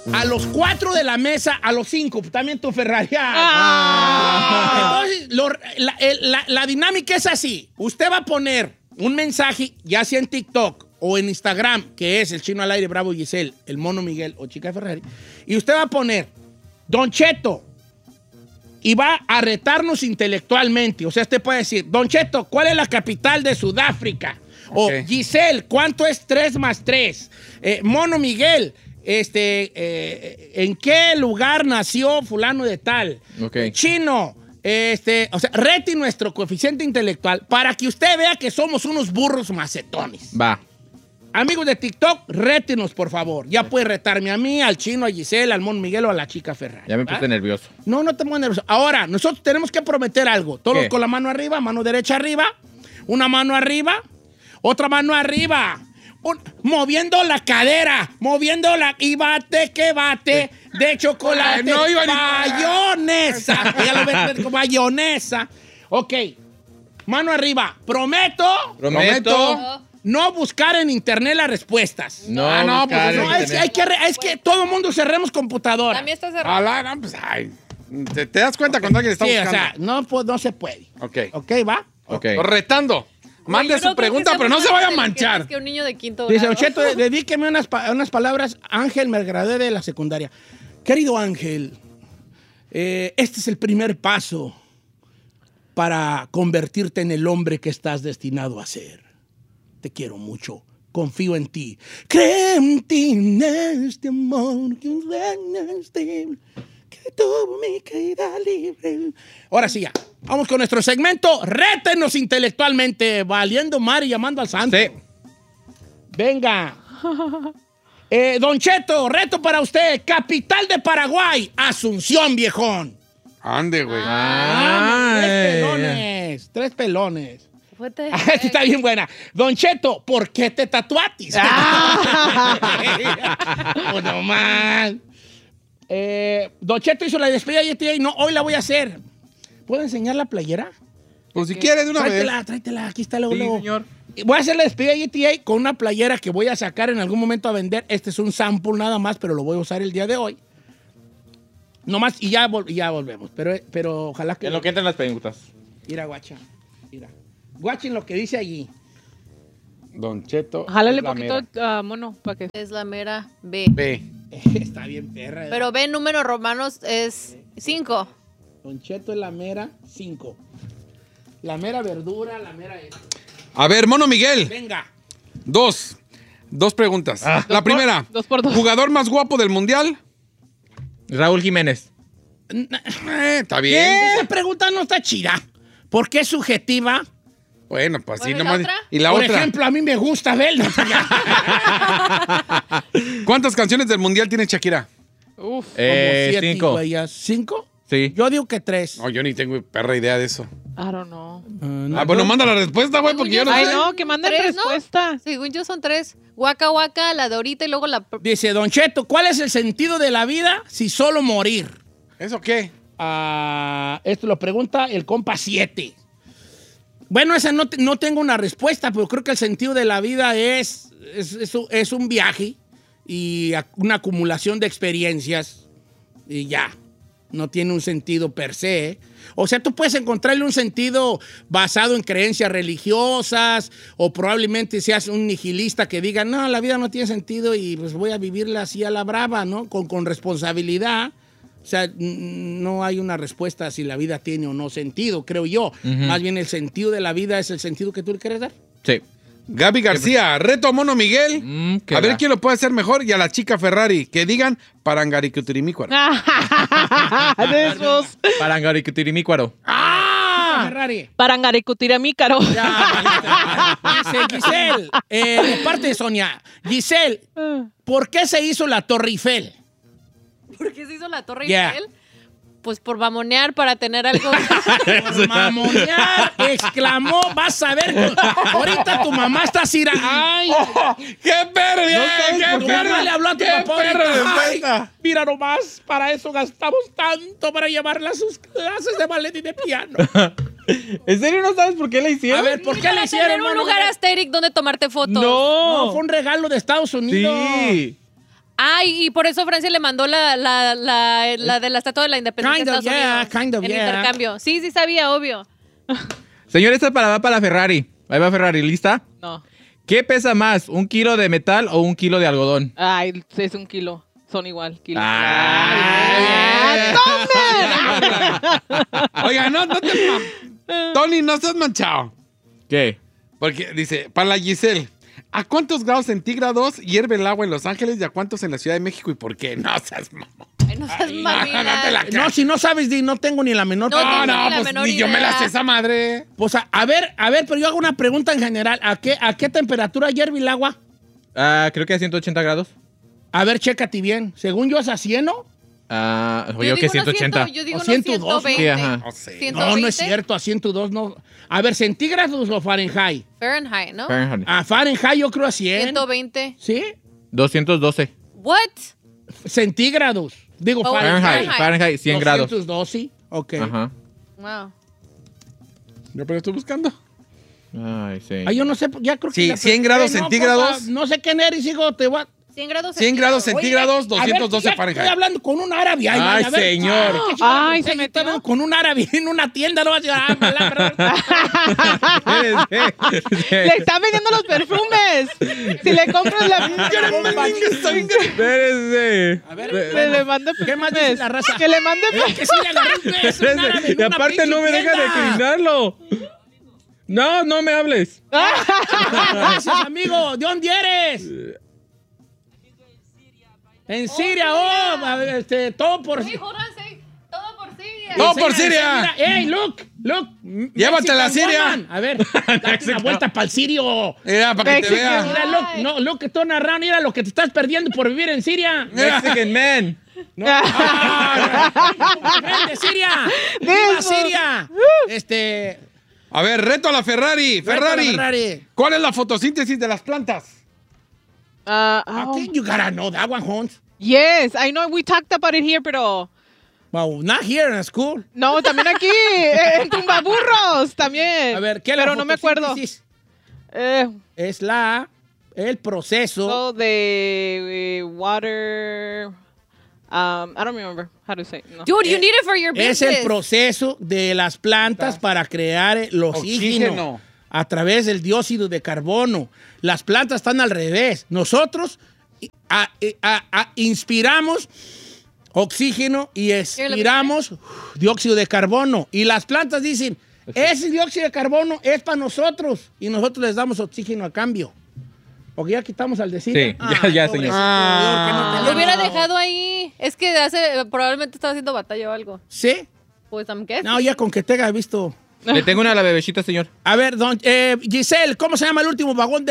A los 4 de la mesa, a los 5, también tu Ferrari. Entonces, la dinámica es así. Usted va a poner un mensaje, ya sea en TikTok o en Instagram, que es el Chino al Aire, Bravo Giselle, el Mono Miguel o Chica Ferrari, y usted va a poner Don Cheto y va a retarnos intelectualmente. O sea, usted puede decir, Don Cheto, ¿cuál es la capital de Sudáfrica? O Giselle, ¿cuánto es 3 más 3? Mono Miguel, ¿en qué lugar nació fulano de tal? Chino, o sea, rete nuestro coeficiente intelectual para que usted vea que somos unos burros macetones. Va. Amigos de TikTok, rétenos, por favor. Ya puede retarme a mí, al Chino, a Giselle, al Mon Miguel o a la Chica Ferrari. Ya me puse nervioso. No te pongas nervioso. Ahora, nosotros tenemos que prometer algo. Todos con la mano arriba, mano derecha arriba, una mano arriba, otra mano arriba. Moviendo la cadera, y bate que bate de chocolate. No iba mayonesa. Ya lo ves como mayonesa. Ok, mano arriba. Prometo. No buscar en internet las respuestas. Es que todo el mundo cerremos computadora. También está cerrado. ¿Te das cuenta cuando alguien está buscando? O sea, no se puede. Ok, ¿va? Retando. Mande su pregunta, pero no se vaya a manchar. Es que un niño de quinto Dice, grado. Cheto, dedíqueme unas palabras. Ángel, me gradué de la secundaria. Querido Ángel, este es el primer paso para convertirte en el hombre que estás destinado a ser. Te quiero mucho. Confío en ti. Creo en ti, en este amor que tuvo mi caída libre. Ahora sí, ya. Vamos con nuestro segmento. Rétenos intelectualmente. Valiendo mar y llamando al santo. Sí. Venga. Don Cheto, reto para usted. Capital de Paraguay. Asunción, viejón. Ande, güey. Tres pelones. Fuerte. Esta está bien buena. Don Cheto, ¿por qué te tatuatis? No más. Don Cheto hizo la despedida de GTA y no, hoy la voy a hacer. ¿Puedo enseñar la playera? Pues si quiere de una vez. Tráetela, aquí está luego. Sí, señor. Voy a hacer la despedida de GTA con una playera que voy a sacar en algún momento a vender. Este es un sample nada más, pero lo voy a usar el día de hoy. Nomás, y ya volvemos. Pero ojalá que... En lo que entran las preguntas. Mira, guacha. Mira. Guachen lo que dice allí. Don Cheto. Jálale poquito, Mono, para que... Es la mera B. B. Está bien, perra. Pero B en números romanos es 5. Don Cheto es la mera 5. La mera verdura, la mera... A ver, Mono Miguel. Venga. Dos preguntas. La primera. 2 por 2. ¿Jugador más guapo del mundial? Raúl Jiménez. Está bien. Esa pregunta no está chida. ¿Por qué es subjetiva? Bueno, pues así Bueno, nomás. ¿y la otra? ¿Y la Por otra? ejemplo, a mí me gusta verlo. ¿Cuántas canciones del mundial tiene Shakira? Uf. 5. ¿5? Sí. Yo digo que 3. No, yo ni tengo perra idea de eso. I don't know. Bueno, manda la respuesta, güey, porque yo no Ay, sé. no, que manden 3, ¿no? respuesta. Según yo son 3. Waka Waka, la de ahorita y luego la... Dice, Don Cheto, ¿cuál es el sentido de la vida si solo morir? ¿Eso qué? Esto lo pregunta el compa 7. Bueno, esa no tengo una respuesta, pero creo que el sentido de la vida es un viaje y una acumulación de experiencias y ya. No tiene un sentido per se. O sea, tú puedes encontrarle un sentido basado en creencias religiosas o probablemente seas un nihilista que diga, no, la vida no tiene sentido y pues voy a vivirla así a la brava, ¿no? Con responsabilidad. O sea, no hay una respuesta si la vida tiene o no sentido, creo yo. Más bien el sentido de la vida es el sentido que tú le quieres dar. Sí. Gaby García, reto a Mono Miguel. A ver quién lo puede hacer mejor y a la Chica Ferrari. Que digan Parangaricutirimícuaro. De esos. Parangaricutirimícuaro. Ferrari. Parangaricutiramícaro. Dice Giselle, de parte de Sonia. Giselle, ¿por qué se hizo la Torre Eiffel? ¿Por qué se hizo la Torre Yeah. Eiffel? Pues por mamonear para tener algo. Por mamonear, exclamó, vas a ver. Ahorita tu mamá está así. ¡Ay! ¡Qué pérdida! Tu mamá le habló a tu papá ahorita. Ay, mira nomás, para eso gastamos tanto para llevarla a sus clases de ballet y de piano. ¿En serio no sabes por qué la hicieron? A ver, ¿por qué le hicieron? Tener un lugar asteric donde tomarte fotos. No, fue un regalo de Estados Unidos. Sí. Ay, y por eso Francia le mandó la de la Estatua de la Independencia Kind a of, Estados yeah, Unidos. kind of, en yeah. intercambio. Sí, sí sabía, obvio. Señor, esta va para la Ferrari. Ahí va Ferrari, ¿lista? No. ¿Qué pesa más, un kilo de metal o un kilo de algodón? Ay, es 1 kilo. Son igual. Kilo. Oiga, no te... Tony, no seas manchado. ¿Qué? Porque dice, para la Giselle, ¿a cuántos grados centígrados hierve el agua en Los Ángeles y a cuántos en la Ciudad de México y por qué? No seas mamón. Ay, no seas mamila. no te la No, si no sabes, no tengo ni la menor. No, No, tengo ni la pues menor ni yo me la idea. sé esa madre. Pues a ver, pero yo hago una pregunta en general. ¿A qué temperatura hierve el agua? Creo que a 180 grados. A ver, chécate bien. Según yo es a 100, ¿no? Yo Yo que digo 180. Yo digo O unos 102, 120. Sí, ajá. No sé. 120. No es cierto, a 102 no. A ver, ¿centígrados o Fahrenheit? Fahrenheit, ¿no? Fahrenheit. A Fahrenheit yo creo a 100. 120. ¿Sí? 212. What? Centígrados. Digo Oh, Fahrenheit. Fahrenheit, 100 grados. 212, ok. Ajá. Wow. Yo pero estoy buscando. Ay, sí. Yo no sé, ya creo que... Sí, ya- 100 grados no, centígrados. compa, no sé qué Neris, hijo, te voy a... 100 grados 100 grados centígrados. centígrados, Oye, a ver, 212 ya Estoy Fahrenheit. hablando con un árabe. Ay, a ver, señor. ¿qué chingada Ay, pensé? se metió. Estaba hablando con un árabe en una tienda, no vas a decir, Le están vendiendo los perfumes. Si le compras la... Espérese. A ver, Que le mande ¿qué más dice perfumes. la raza? Que le mande Que sí le agarré un beso, un árabe en Y una aparte no me pinche deja de tienda. criminarlo. No me hables. Gracias, amigo. ¿De dónde eres? En Siria, a ver, todo por... Hey, hold on, say, todo por Siria. ¡Todo por Siria! ¡Ey, look! Llévatela a Mexican Siria. woman. A ver, date una vuelta para el sirio. Mira, para que te Mexican. vea. Mira, look, que tú narrando, mira lo que te estás perdiendo por vivir en Siria. Mexican man. ¡De Siria! ¡Viva Eso. Siria! A ver, reto a la Ferrari. Reto a la Ferrari. Ferrari. ¿Cuál es la fotosíntesis de las plantas? I think you gotta know that one, Hans. Yes, I know we talked about it here, pero... Well, not here in school. No, también aquí, en Tumbaburros, también. A ver, ¿qué es la Pero no me acuerdo. fotosíntesis? Eh, Es el proceso. so de water... I don't remember how to say it. No. Dude, you need it for your Es business. el proceso de las plantas para crear el oxígeno Oxígeno. a través del dióxido de carbono. Las plantas están al revés. Nosotros inspiramos oxígeno y expiramos dióxido de carbono. Y las plantas dicen, ese dióxido de carbono es para nosotros y nosotros les damos oxígeno a cambio. Porque ya quitamos al decir. Sí, ya, señor. Lo hubiera dejado ahí. Es que probablemente estaba haciendo batalla o algo. ¿Sí? Pues, I'm guessing. No, ya con que te haya visto. Le tengo una a la bebecita, señor. A ver, Giselle, ¿cómo se llama el último vagón de